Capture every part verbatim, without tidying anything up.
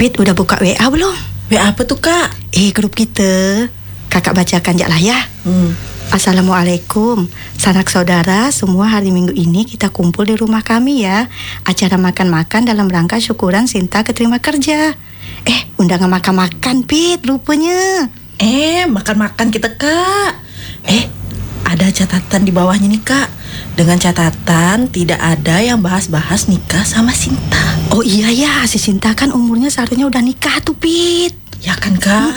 Pit, udah buka W A belum? W A apa tuh, Kak? Eh, grup kita. Kakak bacakan jak lah ya. Hmm. Assalamualaikum. Sanak saudara, semua hari Minggu ini kita kumpul di rumah kami ya. Acara makan-makan dalam rangka syukuran Sinta keterima kerja. Eh, undangan makan-makan, Pit, rupanya. Eh, makan-makan kita, Kak. Eh, ada catatan di bawahnya nih, Kak. Dengan catatan tidak ada yang bahas-bahas nikah sama Sinta. Oh iya ya, si Sinta kan umurnya seharusnya udah nikah tuh, Pit. Ya kan, Kak?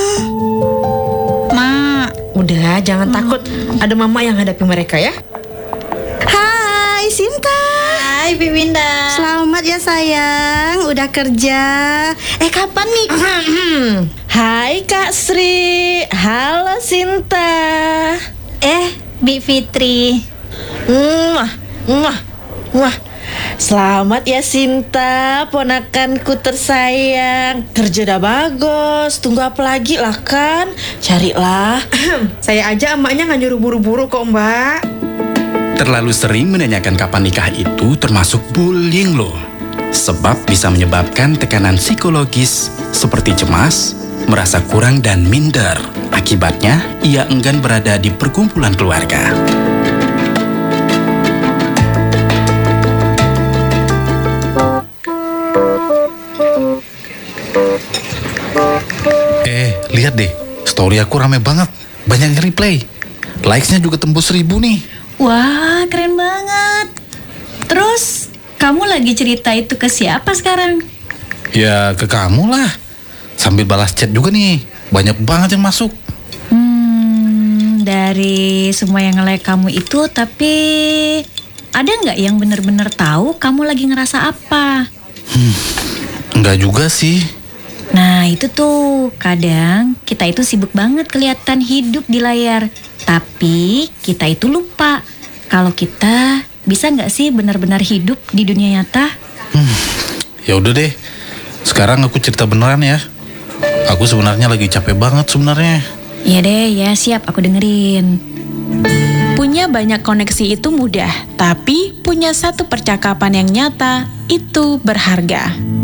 Mak, udah jangan takut. Ada mama yang hadapi mereka ya. Hai Sinta. Hai Bibinda. Selamat ya sayang, udah kerja. Eh kapan nih? Hai Kak Sri. Halo Sinta. Eh, Bi Fitri. Mwah, mwah, mwah. Selamat ya Sinta, ponakanku tersayang. Kerja udah bagus, tunggu apa lagi lah kan? Carilah. Saya aja emaknya nggak nyuruh buru-buru kok, Mbak. Terlalu sering menanyakan kapan nikah itu termasuk bullying loh. Sebab bisa menyebabkan tekanan psikologis seperti cemas, merasa kurang dan minder. Akibatnya, ia enggan berada di perkumpulan keluarga. Eh, lihat deh, story aku rame banget. Banyak yang replay. Likes-nya juga tembus seribu nih. Wah, keren banget. Terus, kamu lagi cerita itu ke siapa sekarang? Ya, ke kamu lah. Sambil balas chat juga nih. Banyak banget yang masuk. Hmm, dari semua yang nge-like kamu itu, tapi ada nggak yang bener-bener tahu kamu lagi ngerasa apa? Hmm, enggak juga sih. Nah, itu tuh, kadang kita itu sibuk banget kelihatan hidup di layar. Tapi kita itu lupa kalau kita bisa nggak sih benar-benar hidup di dunia nyata? Hmm, ya udah deh. Sekarang aku cerita beneran ya. Aku sebenarnya lagi capek banget sebenarnya. Iya deh, ya siap, aku dengerin. Punya banyak koneksi itu mudah, tapi punya satu percakapan yang nyata itu berharga.